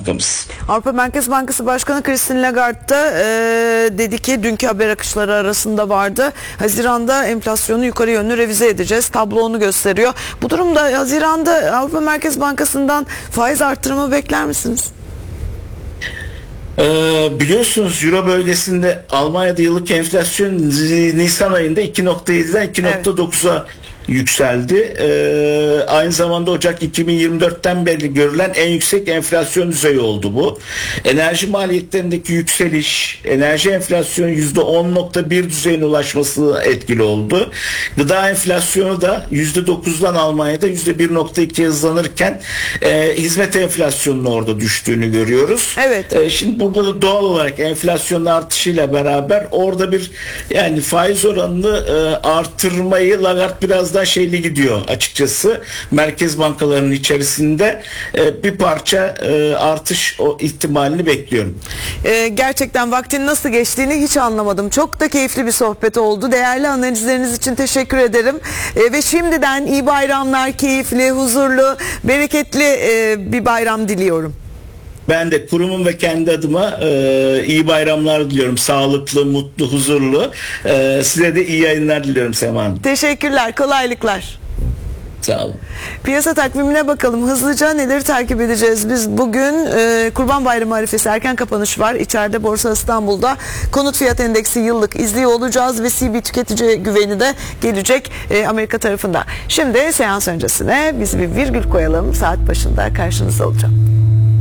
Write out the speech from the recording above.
Bankamız. Avrupa Merkez Bankası Başkanı Christine Lagarde da dedi ki, dünkü haber akışları arasında vardı, Haziran'da enflasyonu yukarı yönlü revize edeceğiz. Tablo onu gösteriyor. Bu durumda Haziran'da Avrupa Merkez Bankası'ndan faiz artırımı bekler misiniz? Biliyorsunuz Euro bölgesinde Almanya'da yıllık enflasyon Nisan ayında 2.7'den 2.9'a yükseldi. Aynı zamanda Ocak 2024'ten beri görülen en yüksek enflasyon düzeyi oldu bu. Enerji maliyetlerindeki yükseliş, enerji enflasyonu %10.1 düzeyine ulaşması etkili oldu. Gıda enflasyonu da %9'dan Almanya'da %1.2 hızlanırken hizmet enflasyonunun orada düştüğünü görüyoruz. Evet. Şimdi burada da doğal olarak enflasyonun artışıyla beraber orada bir yani faiz oranını artırmayı Lagarde biraz daha şeyli gidiyor açıkçası. Merkez bankalarının içerisinde bir parça artış o ihtimalini bekliyorum. Gerçekten vaktin nasıl geçtiğini hiç anlamadım. Çok da keyifli bir sohbet oldu. Değerli analizleriniz için teşekkür ederim. Ve şimdiden iyi bayramlar, keyifli, huzurlu, bereketli bir bayram diliyorum. Ben de kurumum ve kendi adıma iyi bayramlar diliyorum. Sağlıklı, mutlu, huzurlu. Size de iyi yayınlar diliyorum Sema Hanım. Teşekkürler, kolaylıklar. Sağ olun. Piyasa takvimine bakalım. Hızlıca neleri takip edeceğiz? Biz bugün Kurban Bayramı arifesi erken kapanış var. İçeride Borsa İstanbul'da konut fiyat endeksi yıllık izliyor olacağız ve CB tüketici güveni de gelecek Amerika tarafında. Şimdi seans öncesine biz bir virgül koyalım. Saat başında karşınızda olacağım.